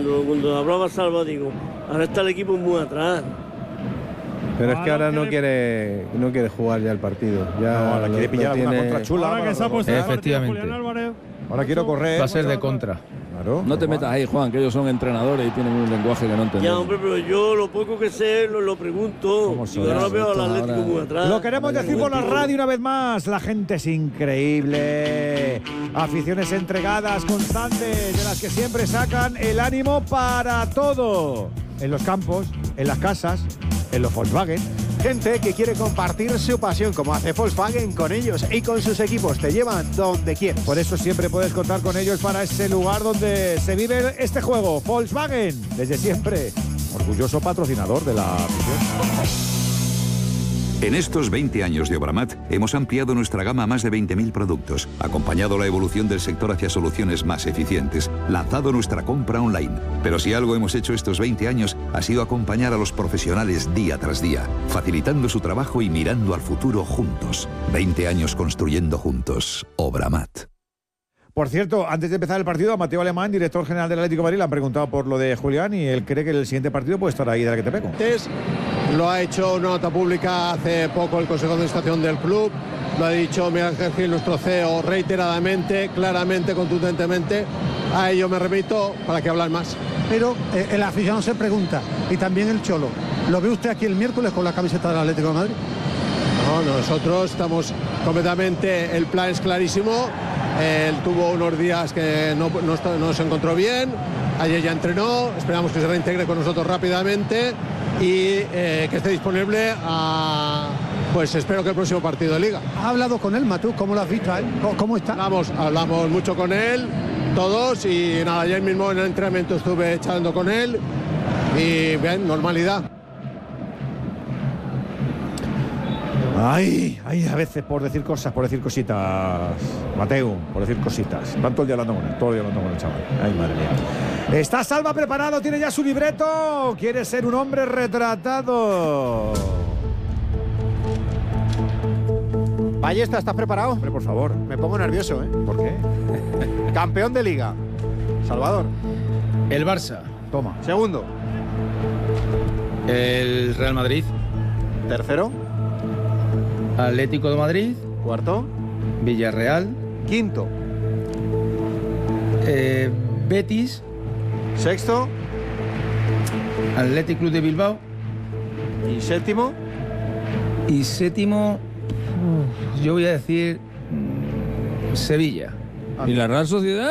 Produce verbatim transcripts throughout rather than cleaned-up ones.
cuando, cuando hablaba Salva, digo, ahora está el equipo muy atrás. Pero es que ahora no quiere no quiere jugar ya el partido. Ya no, ahora lo, quiere pillar tiene... una contra chula. Ahora que se ha puesto efectivamente. Julián Álvarez. Ahora quiero correr. Va a ser de contra. Claro, no te metas ahí, Juan, que ellos son entrenadores y tienen un lenguaje que no entendemos. Ya, hombre, pero yo lo poco que sé lo, lo pregunto. Y ahora lo veo al Atlético ahora... muy atrás. Lo queremos decir por la radio una vez más. La gente es increíble. Aficiones entregadas, constantes, de las que siempre sacan el ánimo para todo. En los campos, en las casas, en los Volkswagen. Gente que quiere compartir su pasión, como hace Volkswagen con ellos y con sus equipos. Te llevan donde quieras. Por eso siempre puedes contar con ellos para ese lugar donde se vive este juego. Volkswagen, desde siempre, orgulloso patrocinador de la afición. En estos veinte años de Obramat hemos ampliado nuestra gama a más de veinte mil productos, acompañado la evolución del sector hacia soluciones más eficientes, lanzado nuestra compra online. Pero si algo hemos hecho estos veinte años ha sido acompañar a los profesionales día tras día, facilitando su trabajo y mirando al futuro juntos. veinte años construyendo juntos. Obramat. Por cierto, antes de empezar el partido, a Mateo Alemán, director general del Atlético de Madrid, le han preguntado por lo de Julián y él cree que el siguiente partido puede estar ahí de la que te pego. Lo ha hecho una nota pública hace poco el Consejo de Administración del club, lo ha dicho Miguel Ángel Gil, nuestro C E O, reiteradamente, claramente, contundentemente. A ello me remito para que hablar más. Pero eh, el aficionado se pregunta, y también el Cholo, ¿lo ve usted aquí el miércoles con la camiseta del Atlético de Madrid? No, nosotros estamos completamente, el plan es clarísimo. Él tuvo unos días que no, no, no se encontró bien, ayer ya entrenó, esperamos que se reintegre con nosotros rápidamente y eh, que esté disponible a, pues espero que el próximo partido de Liga. ¿Ha hablado con él, Matú? ¿Cómo lo has visto a él? ¿Cómo está? Hablamos, hablamos mucho con él, todos, y nada, ayer mismo en el entrenamiento estuve charlando con él y bien, normalidad. Ay, ay, a veces por decir cosas, por decir cositas, Mateo, por decir cositas. Tanto el día hablando con él, todo el día hablando con el chaval. Ay, madre mía. ¿Está Salva preparado? ¿Tiene ya su libreto? ¿Quiere ser un hombre retratado? Ballesta, ¿estás preparado? Hombre, por favor. Me pongo nervioso, ¿eh? ¿Por qué? Campeón de Liga. Salvador. El Barça. Toma. Segundo. El Real Madrid. Tercero. Atlético de Madrid. Cuarto. Villarreal. Quinto. Eh, Betis. Sexto. Athletic Club de Bilbao. Y séptimo. Y séptimo, uf, yo voy a decir mmm, Sevilla. ¿Y la Real Sociedad?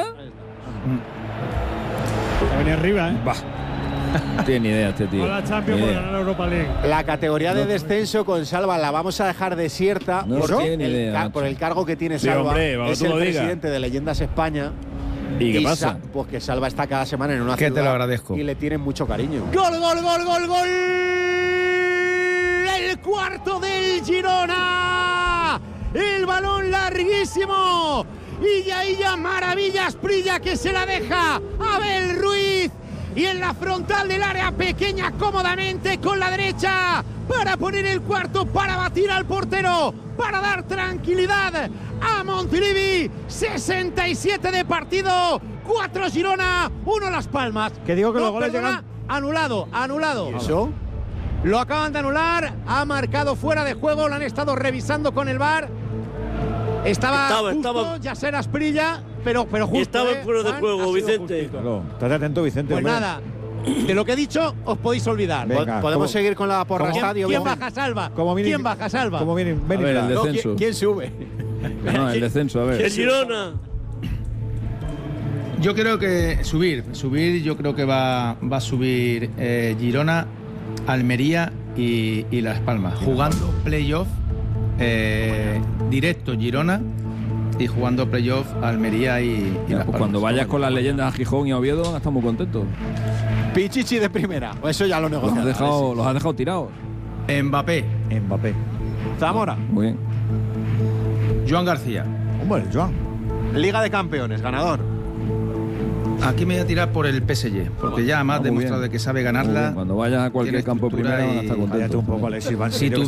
Va a venir arriba, ¿eh? Bah. No tiene ni idea este tío. Con la Champions por ganar la Europa League. La categoría de descenso con Salva la vamos a dejar desierta no por, tiene el, idea, ca por el cargo que tiene sí, Salva. Hombre, es el presidente de Leyendas España. ¿Y qué y pasa? Pues que Salva está cada semana en una que ciudad. te lo agradezco. Y le tienen mucho cariño. ¡Gol, gol, gol, gol, gol! El cuarto del Girona. El balón larguísimo. Y ya, y ya, maravillas, Prilla que se la deja Abel Ruiz. Y en la frontal del área pequeña cómodamente con la derecha para poner el cuarto, para batir al portero, para dar tranquilidad a Montilivi. sesenta y siete de partido, cuatro Girona, uno Las Palmas. Que digo que no, los goles perdona, llegan... Anulado, anulado. ¿Y eso? Lo acaban de anular, ha marcado fuera de juego, lo han estado revisando con el V A R. Estaba, Estaba, justo, estaba. Yaser Asprilla, pero, pero justo. Y estaba ¿eh, fuera de Juan? juego, Ha sido Vicente. justito. Claro, estate atento, Vicente. Pues hombre. nada, de lo que he dicho os podéis olvidar. Venga, Podemos ¿cómo? seguir con la porra ¿Cómo? estadio. ¿Quién baja Salva? Como viene- ¿Quién baja Salva? Como viene, A ver, el No, descenso. ¿quién, quién sube? No, el descenso, a ver. El Girona. Yo creo que subir, subir, yo creo que va, va a subir eh, Girona, Almería y, y Las Palmas, jugando playoff eh, directo Girona y jugando playoff Almería y, y Ya, Las pues Palmas. cuando vayas con las leyendas a Gijón y a Oviedo, estamos muy contentos. Pichichi de primera. Eso ya lo Los negociamos. has dejado, los has dejado tirados. Mbappé, Mbappé. Zamora. Muy bien. Joan García. Hombre, Joan. Liga de Campeones, ganador. Aquí me voy a tirar por el P S G, porque ya más Ah, muy demostrado bien. de que sabe Muy ganarla. bien. Cuando vayas a cualquier tiene campo estructura primera van a estar y- contentos. Cállate un poco, Alexis. Van Si yo que